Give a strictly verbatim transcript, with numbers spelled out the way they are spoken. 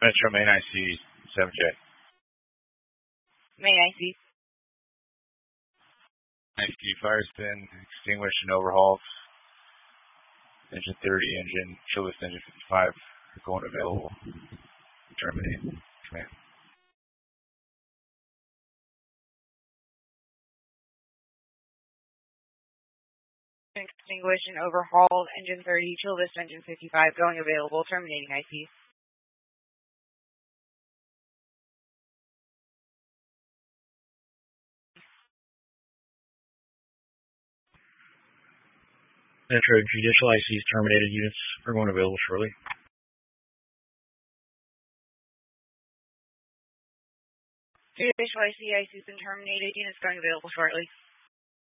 Metro Main I C seven J. Main I C. I C fire spin, extinguish and overhaul. Engine thirty, engine, chillest engine fifty-five, going available. Terminate. Command. Extinguish and overhaul, engine thirty, chillest engine fifty-five, going available, terminating I C. Metro judicial I Cs terminated, units are going available shortly. Judicial I C, I C's been terminated, units going available shortly.